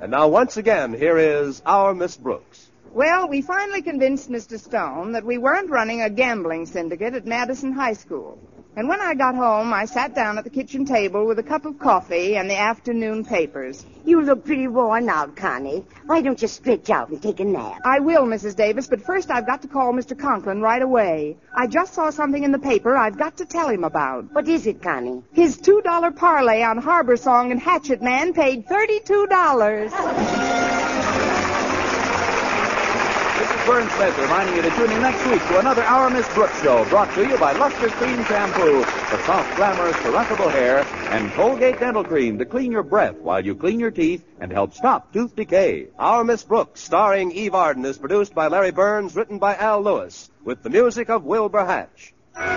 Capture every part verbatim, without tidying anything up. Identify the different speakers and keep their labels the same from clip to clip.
Speaker 1: And now, once again, here is our Miss Brooks.
Speaker 2: Well, we finally convinced Mister Stone that we weren't running a gambling syndicate at Madison High School. And when I got home, I sat down at the kitchen table with a cup of coffee and the afternoon papers.
Speaker 3: You look pretty worn out, Connie. Why don't you stretch out and take a nap?
Speaker 2: I will, Missus Davis, but first I've got to call Mister Conklin right away. I just saw something in the paper I've got to tell him about.
Speaker 3: What is it, Connie?
Speaker 2: His two dollar parlay on Harbor Song and Hatchet Man paid thirty-two dollars.
Speaker 4: Vern Smith reminding you to tune in next week to another Our Miss Brooks show, brought to you by Luster Cream Shampoo for soft, glamorous, caressable hair, and Colgate Dental Cream to clean your breath while you clean your teeth and help stop tooth decay.
Speaker 1: Our Miss Brooks, starring Eve Arden, is produced by Larry Burns, written by Al Lewis, with the music of Wilbur Hatch.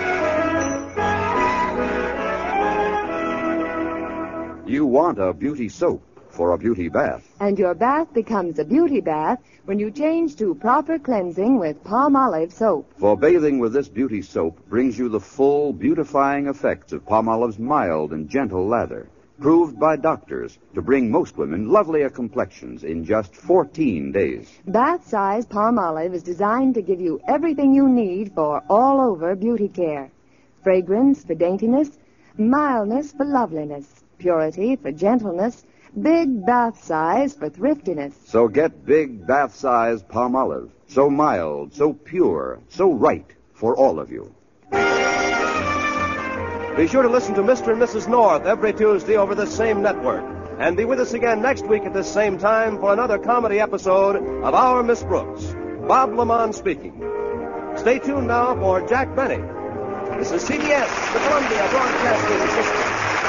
Speaker 5: You want a beauty soap for a beauty bath.
Speaker 6: And your bath becomes a beauty bath when you change to proper cleansing with Palmolive soap.
Speaker 5: For bathing with this beauty soap brings you the full beautifying effects of Palmolive's mild and gentle lather, proved by doctors to bring most women lovelier complexions in just fourteen days.
Speaker 6: Bath-size Palmolive is designed to give you everything you need for all-over beauty care. Fragrance for daintiness, mildness for loveliness, purity for gentleness, big bath size for thriftiness.
Speaker 5: So get big bath size Palmolive. So mild, so pure, so right for all of you.
Speaker 1: Be sure to listen to Mister and Missus North every Tuesday over this same network. And be with us again next week at this same time for another comedy episode of Our Miss Brooks. Bob Lamont speaking. Stay tuned now for Jack Benny. This is C B S, the Columbia Broadcasting System.